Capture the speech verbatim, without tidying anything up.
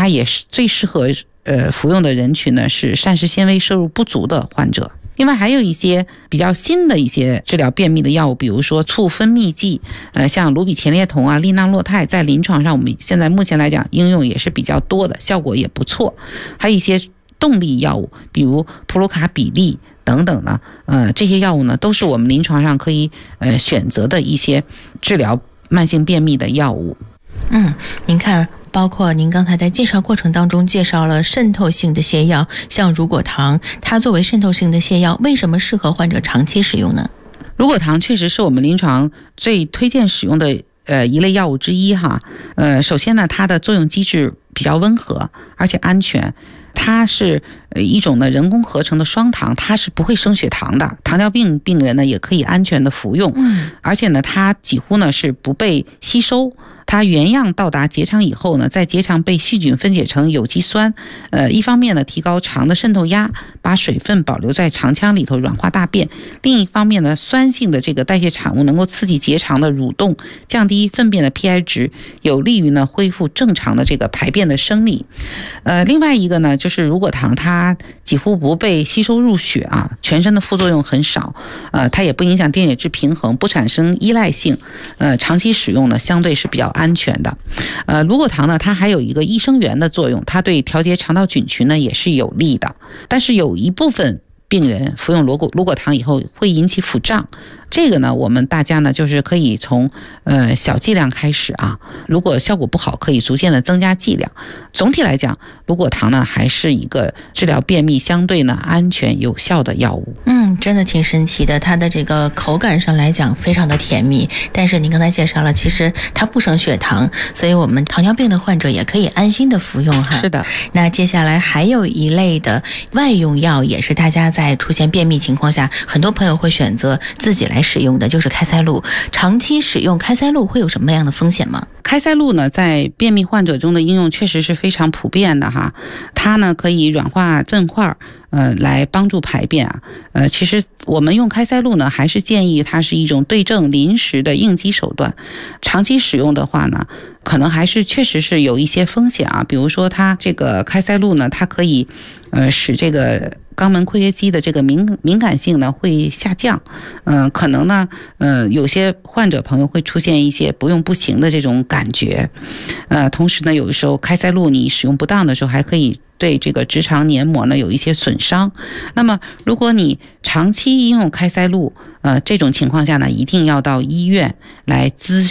它也是最适合呃服用的人群呢是膳食纤维摄入不足的患者。另外还有一些比较新的一些治疗便秘的药物，比如说促分泌剂，呃，像卢比前列酮啊、利纳洛肽，在临床上我们现在目前来讲应用也是比较多的，效果也不错。还有一些动力药物，比如普鲁卡比利等等呢，呃，这些药物呢都是我们临床上可以呃选择的一些治疗慢性便秘的药物。 嗯，您看。包括您刚才在介绍过程当中介绍了渗透性的泻药，像乳果糖，它作为渗透性的泻药，为什么适合患者长期使用呢？ 乳果糖确实是我们临床最推荐使用的呃一类药物之一哈。呃，首先呢，它的作用机制比较温和，而且安全。它是一种呢人工合成的双糖，它是不会升血糖的，糖尿病病人呢也可以安全的服用。嗯，而且呢它几乎呢是不被吸收，它原样到达结肠以后呢，在结肠被细菌分解成有机酸，呃，一方面呢提高肠的渗透压，把水分保留在肠腔里头软化大便；另一方面呢，酸性的这个代谢产物能够刺激结肠的蠕动，降低粪便的 P I 值，有利于呢恢复正常的这个排便的生理。呃，另外一个呢，就是乳果糖它几乎不被吸收入血啊，全身的副作用很少，呃，它也不影响电解质平衡，不产生依赖性，呃，长期使用呢相对是比较安全的。呃，乳果糖呢，它还有一个益生元的作用，它对调节肠道菌群呢也是有利的，但是有一部分病人服用乳果乳果糖以后会引起腹胀。这个呢，我们大家呢就是可以从呃小剂量开始啊，如果效果不好，可以逐渐的增加剂量。总体来讲，乳果糖呢还是一个治疗便秘相对呢安全有效的药物。 嗯，真的挺神奇的，它的这个口感上来讲非常的甜蜜，但是您刚才介绍了，其实它不升血糖，所以我们糖尿病的患者也可以安心的服用哈。 是的。 那接下来还有一类的外用药，也是大家在出现便秘情况下，很多朋友会选择自己来使用的，就是开塞露。长期使用开塞露会有什么样的风险吗？ 开塞露呢，在便秘患者中的应用确实是非常普遍的哈。它呢可以软化粪块，呃，来帮助排便啊。呃，其实我们用开塞露呢，还是建议它是一种对症临时的应急手段。长期使用的话呢，可能还是确实是有一些风险啊。比如说，它这个开塞露呢，它可以呃使这个肛门括约肌的这个敏敏感性呢会下降，嗯、呃，可能呢，呃，有些患者朋友会出现一些不用不行的这种感觉，呃，同时呢，有的时候开塞露你使用不当的时候，还可以对这个直肠黏膜呢有一些损伤。那么，如果你长期应用开塞露，呃，这种情况下呢，一定要到医院来咨